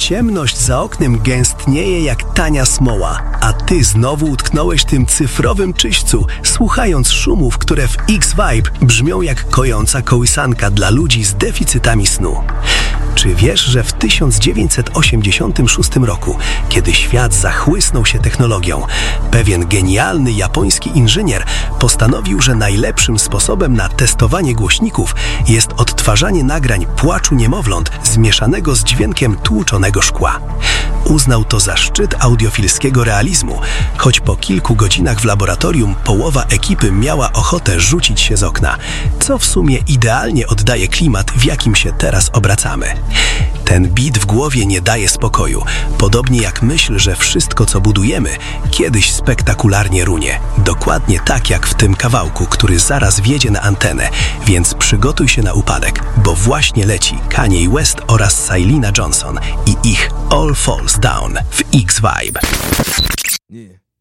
Ciemność za oknem gęstnieje jak tania smoła, a ty znowu utknąłeś tym cyfrowym czyśćcu, słuchając szumów, które w X-Vibe brzmią jak kojąca kołysanka dla ludzi z deficytami snu. Czy wiesz, że w 1986 roku, kiedy świat zachłysnął się technologią, pewien genialny japoński inżynier postanowił, że najlepszym sposobem na testowanie głośników jest odtwarzanie nagrań płaczu niemowląt zmieszanego z dźwiękiem tłuczonego szkła. Uznał to za szczyt audiofilskiego realizmu, choć po kilku godzinach w laboratorium połowa ekipy miała ochotę rzucić się z okna, co w sumie idealnie oddaje klimat, w jakim się teraz obracamy. Ten beat w głowie nie daje spokoju, podobnie jak myśl, że wszystko, co budujemy, kiedyś spektakularnie runie. Dokładnie tak jak w tym kawałku, który zaraz wjedzie na antenę, więc przygotuj się na upadek, bo właśnie leci Kanye West oraz Syleena Johnson i ich All Falls Down w X-Vibe. Yeah.